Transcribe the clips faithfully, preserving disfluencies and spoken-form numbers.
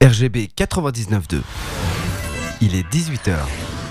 R G B quatre-vingt-dix-neuf point deux. Il est dix-huit heures.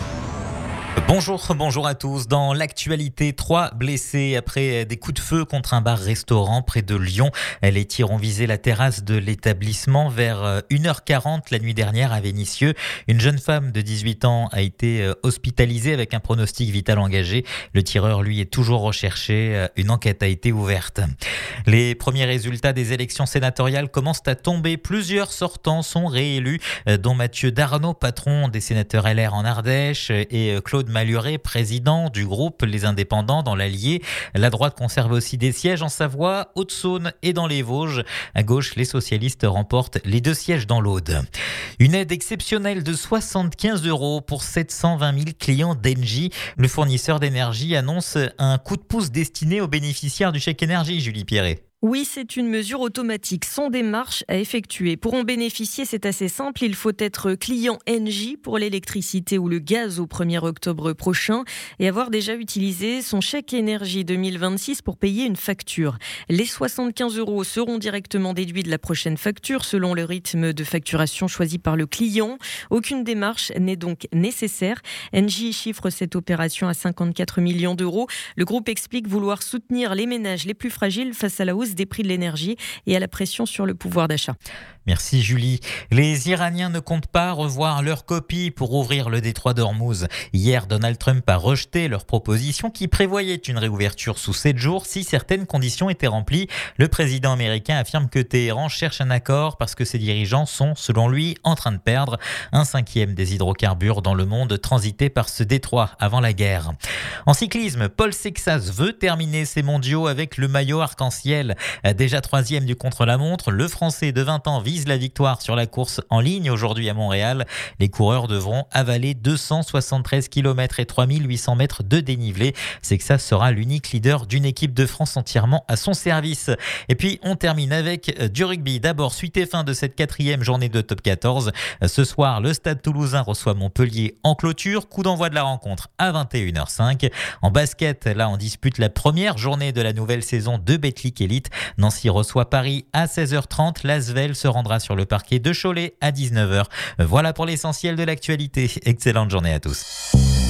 Bonjour, bonjour à tous. Dans l'actualité, trois blessés après des coups de feu contre un bar-restaurant près de Lyon. Les tirs ont visé la terrasse de l'établissement vers une heure quarante la nuit dernière à Vénissieux. Une jeune femme de dix-huit ans a été hospitalisée avec un pronostic vital engagé. Le tireur, lui, est toujours recherché. Une enquête a été ouverte. Les premiers résultats des élections sénatoriales commencent à tomber. Plusieurs sortants sont réélus, dont Mathieu Darnaud, patron des sénateurs L R en Ardèche, et Claude Malhuret, président du groupe Les Indépendants dans l'Allier. La droite conserve aussi des sièges en Savoie, Haute-Saône et dans les Vosges. À gauche, les socialistes remportent les deux sièges dans l'Aude. Une aide exceptionnelle de soixante-quinze euros pour sept cent vingt mille clients d'Engie. Le fournisseur d'énergie annonce un coup de pouce destiné aux bénéficiaires du chèque énergie, Julie Pierret. Oui, c'est une mesure automatique, sans démarche à effectuer. Pour en bénéficier, c'est assez simple. Il faut être client Engie pour l'électricité ou le gaz au premier octobre prochain et avoir déjà utilisé son chèque énergie deux mille vingt-six pour payer une facture. Les soixante-quinze euros seront directement déduits de la prochaine facture selon le rythme de facturation choisi par le client. Aucune démarche n'est donc nécessaire. Engie chiffre cette opération à cinquante-quatre millions d'euros. Le groupe explique vouloir soutenir les ménages les plus fragiles face à la hausse des prix de l'énergie et à la pression sur le pouvoir d'achat. Merci Julie. Les Iraniens ne comptent pas revoir leur copie pour ouvrir le détroit d'Ormuz. Hier, Donald Trump a rejeté leur proposition qui prévoyait une réouverture sous sept jours si certaines conditions étaient remplies. Le président américain affirme que Téhéran cherche un accord parce que ses dirigeants sont, selon lui, en train de perdre un cinquième des hydrocarbures dans le monde transité par ce détroit avant la guerre. En cyclisme, Paul Sexas veut terminer ses mondiaux avec le maillot arc-en-ciel. Déjà troisième du contre-la-montre, le Français de vingt ans vise la victoire sur la course en ligne aujourd'hui à Montréal. Les coureurs devront avaler deux cent soixante-treize kilomètres et trois mille huit cents mètres de dénivelé. Sexas sera l'unique leader d'une équipe de France entièrement à son service. Et puis on termine avec du rugby. D'abord, suite et fin de cette quatrième journée de top quatorze. Ce soir, le Stade Toulousain reçoit Montpellier en clôture. Coup d'envoi de la rencontre à vingt et une heures cinq. En basket, là on dispute la première journée de la nouvelle saison de Betclic Elite. Nancy reçoit Paris à seize heures trente. L'Asvel se rendra sur le parquet de Cholet à dix-neuf heures. Voilà pour l'essentiel de l'actualité. Excellente journée à tous.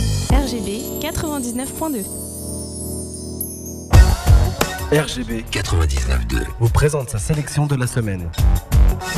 R G B quatre-vingt-dix-neuf point deux. R G B quatre-vingt-dix-neuf point deux vous présente sa sélection de la semaine.